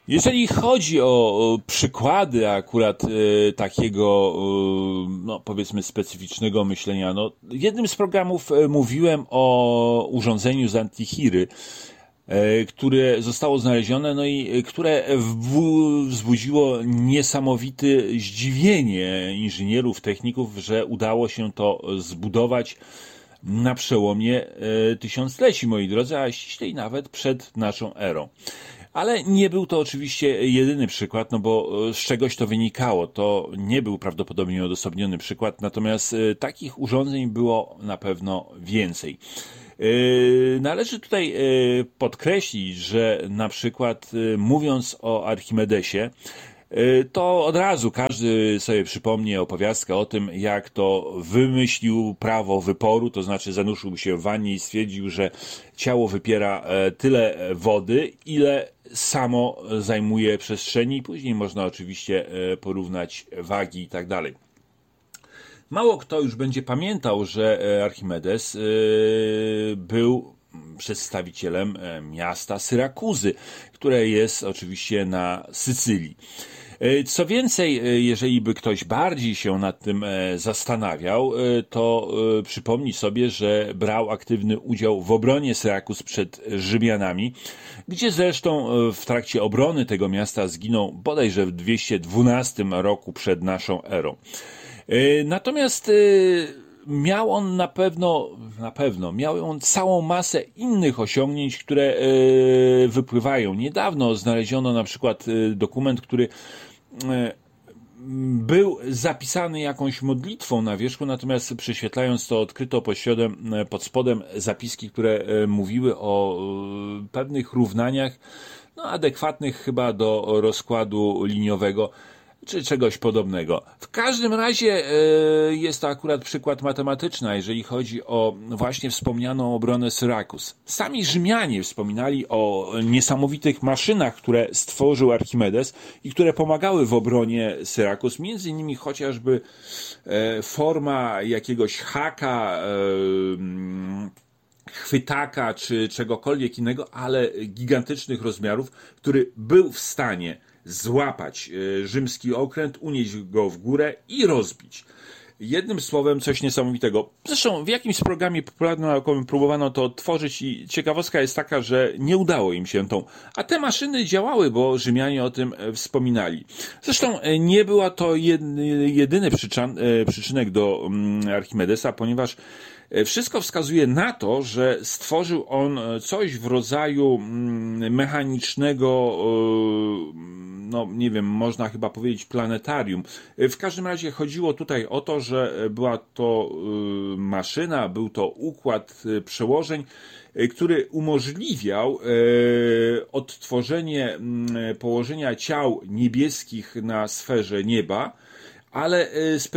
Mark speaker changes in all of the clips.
Speaker 1: Jeżeli chodzi o przykłady akurat takiego, no powiedzmy, specyficznego myślenia, no w jednym z programów mówiłem o urządzeniu z Antichiry, które zostało znalezione, no i które wzbudziło niesamowite zdziwienie inżynierów, techników, że udało się to zbudować na przełomie tysiącleci, moi drodzy, a ściślej nawet przed naszą erą. Ale nie był to oczywiście jedyny przykład, no bo z czegoś to wynikało. To nie był prawdopodobnie odosobniony przykład, natomiast takich urządzeń było na pewno więcej. Należy tutaj podkreślić, że na przykład mówiąc o Archimedesie, to od razu każdy sobie przypomni opowiastkę o tym, jak to wymyślił prawo wyporu, to znaczy zanurzył się w wannie i stwierdził, że ciało wypiera tyle wody, ile samo zajmuje przestrzeni. Później można oczywiście porównać wagi i tak dalej. Mało kto już będzie pamiętał, że Archimedes był przedstawicielem miasta Syrakuzy, które jest oczywiście na Sycylii. Co więcej, jeżeli by ktoś bardziej się nad tym zastanawiał, to przypomni sobie, że brał aktywny udział w obronie Syrakus przed Rzymianami, gdzie zresztą w trakcie obrony tego miasta zginął bodajże w 212 roku przed naszą erą. Natomiast miał on miał on całą masę innych osiągnięć, które wypływają. Niedawno znaleziono na przykład dokument, który był zapisany jakąś modlitwą na wierzchu, natomiast prześwietlając to odkryto pod spodem zapiski, które mówiły o pewnych równaniach, no adekwatnych chyba do rozkładu liniowego, czy czegoś podobnego. W każdym razie jest to akurat przykład matematyczny, jeżeli chodzi o właśnie wspomnianą obronę Syrakus. Sami Rzymianie wspominali o niesamowitych maszynach, które stworzył Archimedes i które pomagały w obronie Syrakus. Między innymi chociażby forma jakiegoś haka, chwytaka czy czegokolwiek innego, ale gigantycznych rozmiarów, który był w stanie złapać rzymski okręt, unieść go w górę i rozbić. Jednym słowem coś niesamowitego. Zresztą w jakimś programie popularno-naukowym próbowano to odtworzyć i ciekawostka jest taka, że nie udało im się to. A te maszyny działały, bo Rzymianie o tym wspominali. Zresztą nie była to jedyny przyczynek do Archimedesa, ponieważ wszystko wskazuje na to, że stworzył on coś w rodzaju mechanicznego, no nie wiem, można chyba powiedzieć planetarium. W każdym razie chodziło tutaj o to, że była to maszyna, był to układ przełożeń, który umożliwiał odtworzenie położenia ciał niebieskich na sferze nieba, ale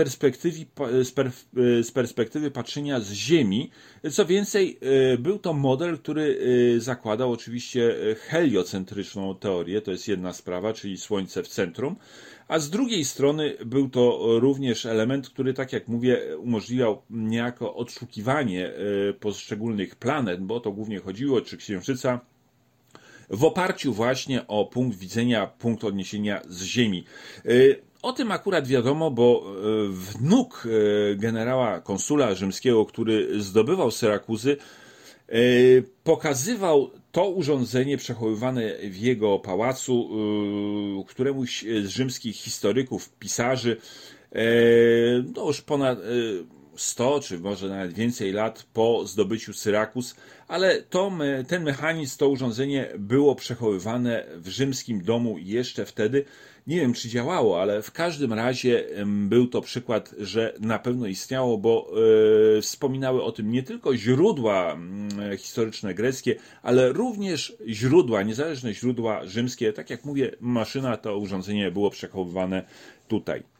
Speaker 1: z perspektywy patrzenia z Ziemi. Co więcej, był to model, który zakładał oczywiście heliocentryczną teorię, to jest jedna sprawa, czyli Słońce w centrum, a z drugiej strony był to również element, który, tak jak mówię, umożliwiał niejako odszukiwanie poszczególnych planet, bo to głównie chodziło, czy Księżyca, w oparciu właśnie o punkt widzenia, punkt odniesienia z Ziemi. O tym akurat wiadomo, bo wnuk generała konsula rzymskiego, który zdobywał Syrakuzy, pokazywał to urządzenie przechowywane w jego pałacu któremuś z rzymskich historyków, pisarzy, no już ponad 100 czy może nawet więcej lat po zdobyciu Syrakus, ale ten mechanizm, to urządzenie było przechowywane w rzymskim domu jeszcze wtedy. Nie wiem, czy działało, ale w każdym razie był to przykład, że na pewno istniało, bo wspominały o tym nie tylko źródła historyczne greckie, ale również źródła, niezależne źródła rzymskie. Tak jak mówię, maszyna, to urządzenie było przechowywane tutaj.